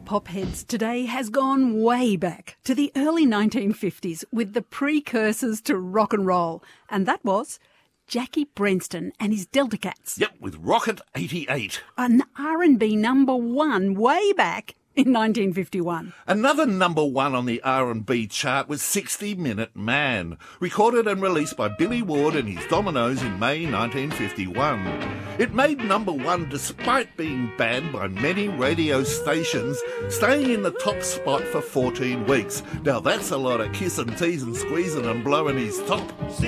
pop heads today has gone way back to the early 1950s with the precursors to rock and roll. And that was Jackie Brenston and his Delta Cats. Yep, with Rocket 88. An R&B number one way back in 1951. Another number one on the R&B chart was 60 Minute Man, recorded and released by Billy Ward and his Dominoes in May 1951. It made number one despite being banned by many radio stations, staying in the top spot for 14 weeks. Now that's a lot of kissing, teasing, squeezing and blowing his top.